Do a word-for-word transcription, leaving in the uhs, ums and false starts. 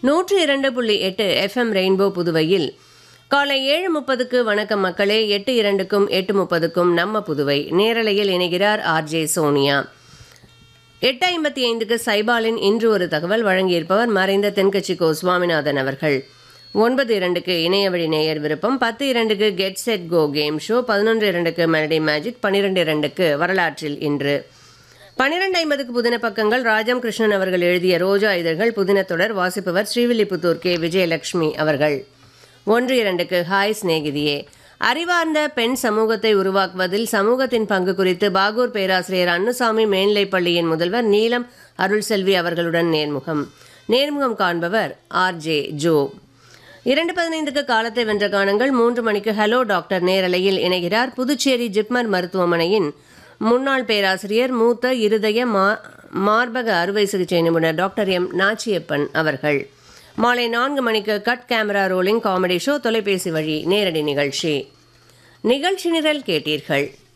நூற்றி இரண்டு புள்ளி எட்டு எஃப்எம் ரெயின்போ புதுவையில் காலை ஏழு முப்பதுக்கு வணக்கம் மக்களே, எட்டு இரண்டுக்கும் எட்டு முப்பதுக்கும் நம்ம புதுவை நேரலையில் இணைகிறார் ஆர்ஜே சோனியா. எட்டு ஐம்பத்தி ஐந்துக்கு சைபாலின் இன்று ஒரு தகவல் வழங்கியிருப்பவர் மறைந்த தென்கட்சி கோ சுவாமிநாதன் அவர்கள். ஒன்பது இரண்டுக்கு இணையவழி நேயர் விருப்பம், பத்து இரண்டுக்கு get set go game show, பதினொன்று இரண்டுக்கு மெலடி மேஜிக், பன்னிரெண்டு இரண்டுக்கு வரலாற்றில் இன்று, பன்னிரெண்டு ஐம்பதுக்கு புதின பக்கங்கள் ராஜம் கிருஷ்ணன் அவர்கள் எழுதிய ரோஜா இதழ்கள் புதின தொடர் வாசிப்பவர் ஸ்ரீவில்லிபுத்தூர் கே விஜயலட்சுமி அவர்கள். ஒன்று இரண்டுக்கு ஹாய் சிநேகிதியே, அறிவார்ந்த பெண் சமூகத்தை உருவாக்குவதில் சமூகத்தின் பங்கு குறித்து பாகூர் பேராசிரியர் அன்னுசாமி மேல்நிலைப்பள்ளியின் முதல்வர் நீலம் அருள்செல்வி அவர்களுடன் நேர்முகம். நேர்முகம் காண்பவர் ஆர் ஜே ஜோ. இரண்டு பதினைந்துக்கு காலத்தை வென்ற காணுங்கள். மூன்று மணிக்கு ஹலோ டாக்டர் நேரலையில் இணைகிறார் புதுச்சேரி ஜிப்மர் மருத்துவமனையின் முன்னாள் பேராசிரியர் மூத்த இருதய மா மார்பக அறுவை சிகிச்சை நிபுணர் டாக்டர் எம் நாச்சியப்பன் அவர்கள். மாலை நான்கு மணிக்கு cut camera rolling comedy show தொலைபேசி வழி நேரடி நிகழ்ச்சி. நிகழ்ச்சி நிரல் கேட்டீர்கள்.